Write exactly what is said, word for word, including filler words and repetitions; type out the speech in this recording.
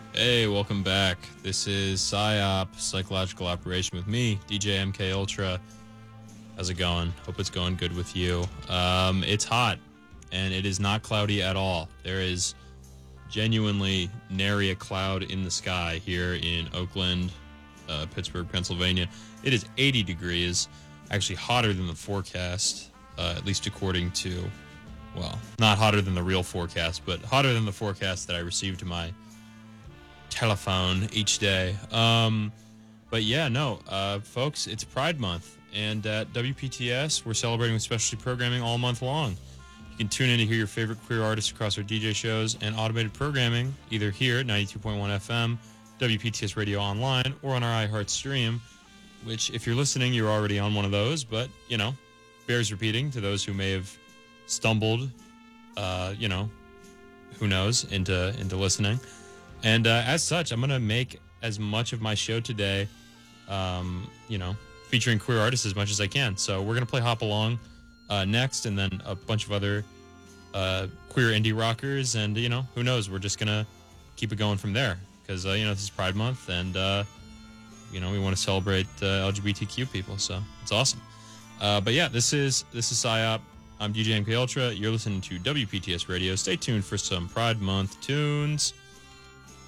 Hey, welcome back. This is PsyOp, Psychological Operation with me, D J M K Ultra. How's it going? Hope it's going good with you. Um, it's hot, and it is not cloudy at all. There is genuinely nary a cloud in the sky here in Oakland, uh, Pittsburgh, Pennsylvania. It is eighty degrees, actually hotter than the forecast, uh, at least according to, well, not hotter than the real forecast, but hotter than the forecast that I received to my telephone each day. Um, but yeah, no, uh, folks, it's Pride Month, and at W P T S, we're celebrating with specialty programming all month long. You can tune in to hear your favorite queer artists across our D J shows and automated programming, either here at ninety-two point one F M, W P T S Radio Online, or on our iHeart stream, which, if you're listening, you're already on one of those, but, you know, bears repeating to those who may have stumbled, uh, you know, who knows, into into listening. And uh, as such, I'm going to make as much of my show today, um, you know, featuring queer artists as much as I can. So we're going to play Hop Along uh, next, and then a bunch of other uh, queer indie rockers. And, you know, who knows? We're just going to keep it going from there because, uh, you know, this is Pride Month, and, uh, you know, we want to celebrate uh, L G B T Q people. So it's awesome. Uh, but, yeah, this is this is PsyOp. I'm D J M K Ultra. You're listening to W P T S Radio. Stay tuned for some Pride Month tunes.